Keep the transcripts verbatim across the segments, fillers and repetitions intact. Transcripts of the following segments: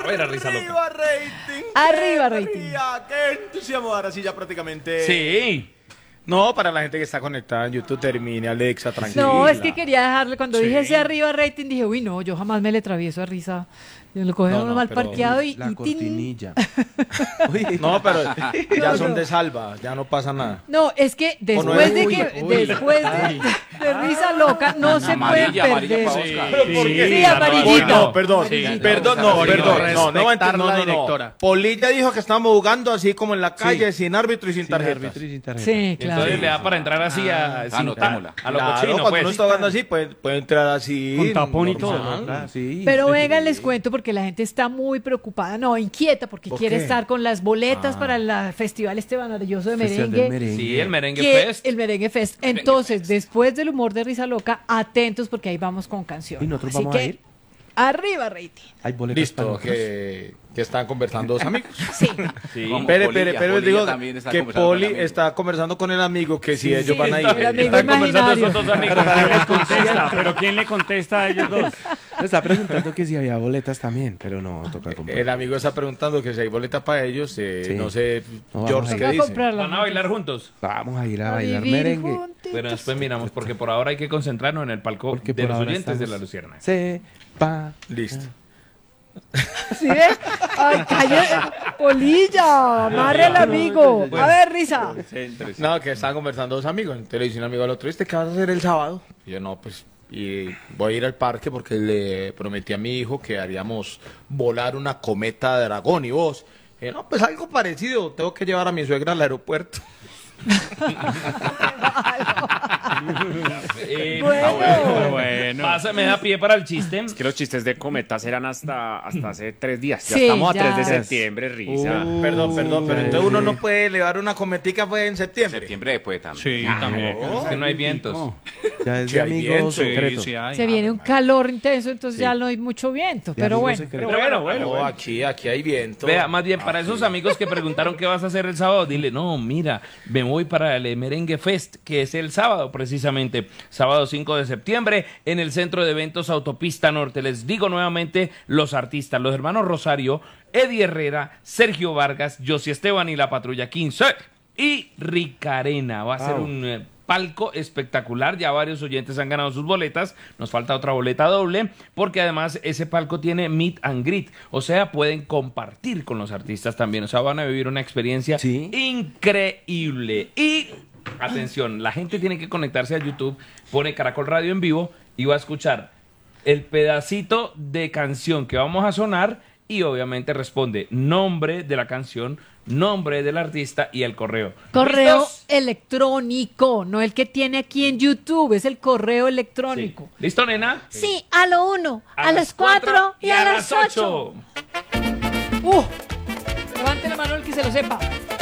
ver a Risa Loca. Arriba rating. Arriba rating. Arriba, qué entusiasmo. Ahora sí ya prácticamente. Sí. No, para la gente que está conectada en YouTube, termine, Alexa, tranquila. No, es que quería dejarle, cuando Sí. dije ese arriba rating, dije, uy, no, yo jamás me le travieso a Risa. Lo coge No, uno no, mal pero parqueado y, La y tin. cortinilla. No, pero ya No, son no. de salva, ya no pasa nada. No, es que no después es- de uy, que, uy. después de, de Risa Loca, no se pueden Amarilla, amarilla perder. para Oscar. ¿Pero por qué? Sí, amarillito. No, perdón, Sí. perdón, no, Polilla, perdón, no, no, respetar no, la no, no. directora. Polilla dijo que estábamos jugando así como en la calle, Sí. sin árbitro y sin, Sin tarjetas. árbitro y sin tarjeta. Sí, claro. Entonces le da para entrar así a, Ah, sin- anotémosla. a lo Claro, cochino, cuando pues. uno está jugando así, puede, puede entrar así. Con tapón y normal. todo. Claro, sí. Pero venga, les cuento porque la gente está muy preocupada, no, inquieta, porque ¿Por quiere qué? estar con las boletas Ah. para el Festival este maravilloso de Festival merengue. del merengue. Sí, el merengue que- fest. El Merengue Fest. Entonces, después del humor de Risa Loca, atentos porque ahí vamos con canción. ¿Y nosotros Así vamos a que, ir? arriba, rating. Hay boletos para Listo, nosotros. que, que están conversando dos amigos. Sí. Sí. Como Pere, Polilla, pere, pero Polilla digo también está que conversando con Poli el amigo. está conversando con el amigo que si Sí, ellos van a ir. el amigo Están conversando imaginario. esos dos amigos. ¿Quién les contesta? ¿Pero quién le contesta a ellos dos? Me está preguntando que si había boletas también, pero no, toca comprar. El amigo está preguntando que si hay boleta para ellos. eh, Sí. No sé, No, vamos George, a ¿qué ir. Toca dice? comprarla. Van a bailar juntos. Vamos a ir a A bailar vivir merengue. juntitos. Pero después miramos, porque por ahora hay que concentrarnos en el palco Porque de por los ahora oyentes de estamos- la Lucierna. Sepa. Listo. ¿Sí ve? Ay, cállate, Polilla, amarre al amigo. A ver, Risa. No, que estaban conversando dos amigos. Entonces le dice un amigo al otro, ¿viste qué vas a hacer el sábado? Y yo, no, pues, y voy a ir al parque porque le prometí a mi hijo que haríamos volar una cometa dragón. Y vos, y yo, no, pues algo parecido. Tengo que llevar a mi suegra al aeropuerto. Eh, Bueno. ah, Bueno. Pasa, me da pie para el chiste. Es que los chistes de cometas eran hasta, hasta hace tres días. Ya Sí, estamos a ya. tres de septiembre, Risa. Uh, perdón, perdón, pero entonces uno no puede llevar una cometica pues, en septiembre. Septiembre después también. Sí, también. Es que no hay vientos. Ya es Sí de hay amigo viento, secreto. Sí, hay. Se viene un calor intenso, entonces ya no hay mucho viento. De Pero amigo bueno. secreto. Pero bueno, bueno, No, bueno. aquí, aquí hay viento. Vea, más bien, para esos amigos que preguntaron qué vas a hacer el sábado, dile, no, mira, me voy para el Merengue Fest, que es el sábado precisamente, sábado cinco de septiembre, en el Centro de Eventos Autopista Norte. Les digo nuevamente, los artistas, los hermanos Rosario, Eddie Herrera, Sergio Vargas, Josie Esteban y la Patrulla quince, y Ricarena. Va a ser Wow. un eh, palco espectacular, ya varios oyentes han ganado sus boletas, nos falta otra boleta doble, porque además ese palco tiene meet and greet, o sea, pueden compartir con los artistas también, o sea, van a vivir una experiencia Sí. increíble. Y atención, la gente tiene que conectarse a YouTube, pone Caracol Radio en vivo y va a escuchar el pedacito de canción que vamos a sonar y obviamente responde nombre de la canción, nombre del artista y el correo. Correo ¿Listos? electrónico, no el que tiene aquí en YouTube, es el correo Sí. electrónico. ¿Listo, nena? Sí, a lo uno, a, las cuatro y a las ocho. Uh, levante la mano el que se lo sepa.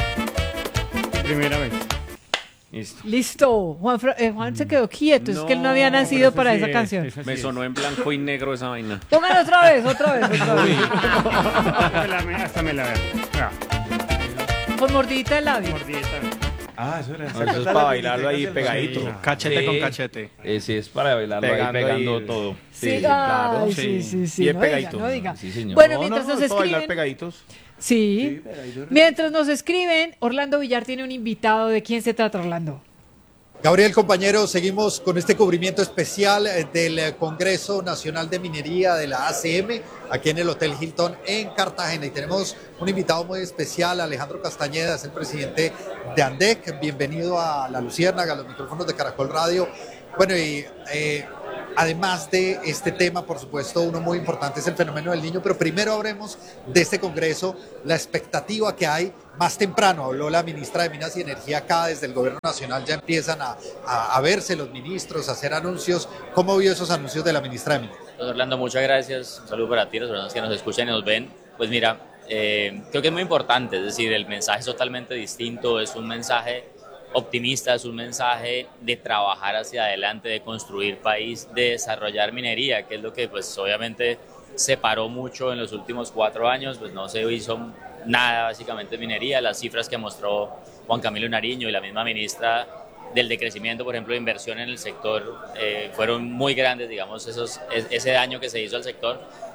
Primera vez. Listo. Listo. Juan, Fra- eh, Juan se quedó quieto, es que él no había pero nacido eso para sí esa es, canción. eso sí Me es. sonó en blanco y negro esa vaina. Póngalo otra vez, otra vez, otra vez. Hasta me la- Hasta me la veo. Vea, Con mordidita de labio. mordidita. Ah, eso era. No, eso es para bailarlo ahí pegadito. Sí. Cachete Sí. con cachete. Eh, sí, es para bailarlo Pegando ahí, pegando ahí. todo. Sí, Sí, ay, claro. sí, sí, sí. Bien no diga, pegadito. no diga. Sí, señor. Bueno, No, mientras no, nos no, para bailar escriben. pegaditos. Sí. Mientras nos escriben, Orlando Villar tiene un invitado. ¿De quién se trata, Orlando? Gabriel, compañero, seguimos con este cubrimiento especial eh, del eh, Congreso Nacional de Minería de la A C M, aquí en el Hotel Hilton en Cartagena. Y tenemos un invitado muy especial, Alejandro Castañeda, es el presidente de ANDEC. Bienvenido a La Luciérnaga, a los micrófonos de Caracol Radio. Bueno, y eh, además de este tema, por supuesto, uno muy importante es el fenómeno del niño, pero primero hablemos de este Congreso, la expectativa que hay. Más temprano habló la ministra de Minas y Energía acá, desde el gobierno nacional ya empiezan a, a, a verse los ministros, a hacer anuncios. ¿Cómo vio esos anuncios de la ministra de Minas? Pues Orlando, muchas gracias. Un saludo para ti, las personas que nos escuchan y nos ven. Pues mira, eh, creo que es muy importante, es decir, el mensaje es totalmente distinto, es un mensaje optimista, es un mensaje de trabajar hacia adelante, de construir país, de desarrollar minería, que es lo que pues obviamente se paró mucho en los últimos cuatro años, pues no se hizo nada básicamente en minería. Las cifras que mostró Juan Camilo Nariño y la misma ministra del decrecimiento, por ejemplo, de inversión en el sector, eh, fueron muy grandes, digamos, esos, ese daño que se hizo al sector.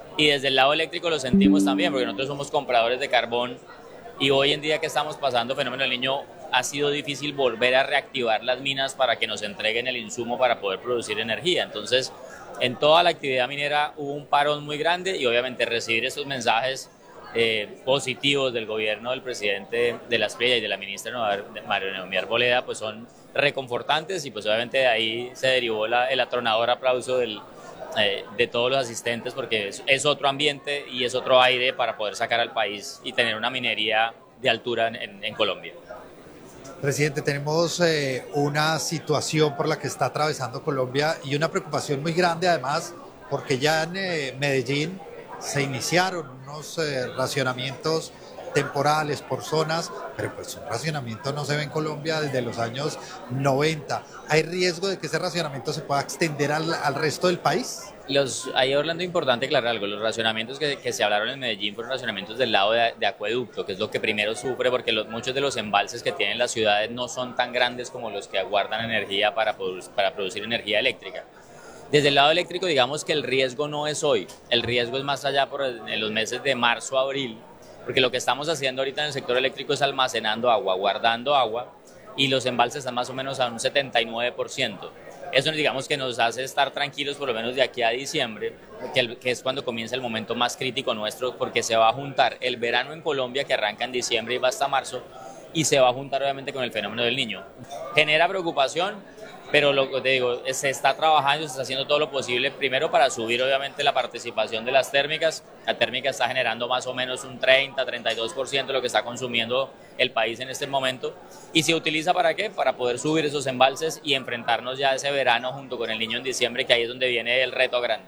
Y desde el lado eléctrico lo sentimos también, porque nosotros somos compradores de carbón y hoy en día que estamos pasando fenómeno del Niño, ha sido difícil volver a reactivar las minas para que nos entreguen el insumo para poder producir energía. Entonces, en toda la actividad minera hubo un parón muy grande y obviamente recibir esos mensajes eh, positivos del gobierno del presidente de la Espriella y de la ministra María Noemí Arboleda pues son reconfortantes y pues obviamente de ahí se derivó la, el atronador aplauso del, eh, de todos los asistentes porque es, es otro ambiente y es otro aire para poder sacar al país y tener una minería de altura en, en, en Colombia. Presidente, tenemos eh, una situación por la que está atravesando Colombia y una preocupación muy grande además porque ya en eh, Medellín se iniciaron unos eh, racionamientos temporales por zonas, pero pues un racionamiento no se ve en Colombia desde los años noventa. ¿Hay riesgo de que ese racionamiento se pueda extender al, al resto del país? Los, ahí Orlando, importante aclarar algo, los racionamientos que, que se hablaron en Medellín fueron racionamientos del lado de, de acueducto, que es lo que primero sufre porque los, muchos de los embalses que tienen las ciudades no son tan grandes como los que aguardan energía para, para producir energía eléctrica. Desde el lado eléctrico digamos que el riesgo no es hoy, el riesgo es más allá por en los meses de marzo a abril, porque lo que estamos haciendo ahorita en el sector eléctrico es almacenando agua, guardando agua y los embalses están más o menos a un setenta y nueve por ciento. Eso digamos que nos hace estar tranquilos por lo menos de aquí a diciembre, que, el, que es cuando comienza el momento más crítico nuestro, porque se va a juntar el verano en Colombia que arranca en diciembre y va hasta marzo, y se va a juntar obviamente con el fenómeno del Niño. Genera preocupación, pero lo que te digo, se está trabajando, se está haciendo todo lo posible, primero para subir obviamente la participación de las térmicas. La térmica está generando más o menos un treinta, treinta y dos por ciento de lo que está consumiendo el país en este momento. ¿Y se utiliza para qué? Para poder subir esos embalses y enfrentarnos ya a ese verano junto con el Niño en diciembre, que ahí es donde viene el reto grande.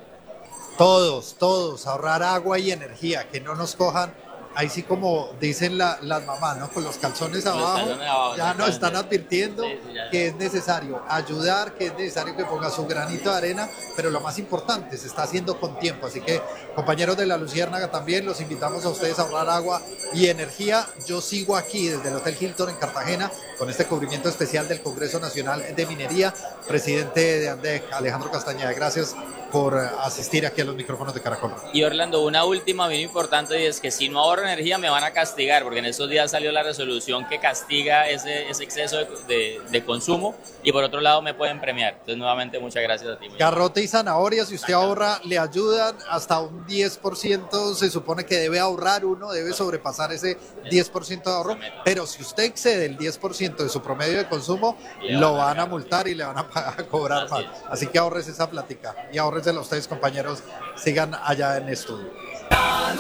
Todos, todos, ahorrar agua y energía, que no nos cojan. Ahí sí como dicen la, las mamás, ¿no? Con los calzones Los abajo, calzones abajo, ya nos están advirtiendo sí, sí, ya. que es necesario ayudar, que es necesario que ponga su granito de arena, pero lo más importante, se está haciendo con tiempo. Así que, compañeros de La Luciérnaga, también los invitamos a ustedes a ahorrar agua y energía. Yo sigo aquí desde el Hotel Hilton en Cartagena con este cubrimiento especial del Congreso Nacional de Minería. Presidente de ANDEC, Alejandro Castañeda, gracias por asistir aquí a los micrófonos de Caracol. Y Orlando, una última bien importante y es que si no ahorro energía me van a castigar, porque en estos días salió la resolución que castiga ese, ese exceso de, de, de consumo y por otro lado me pueden premiar. Entonces nuevamente muchas gracias a ti. Garrote y zanahoria, si usted ahorra, le ayudan hasta un diez por ciento, se supone que debe ahorrar uno, debe sobrepasar ese diez por ciento de ahorro, pero si usted excede el diez por ciento de su promedio de consumo, lo van a multar y le van a, pagar, a cobrar más. Así que ahorres esa plática y ahorres a ustedes, compañeros, sigan allá en estudio.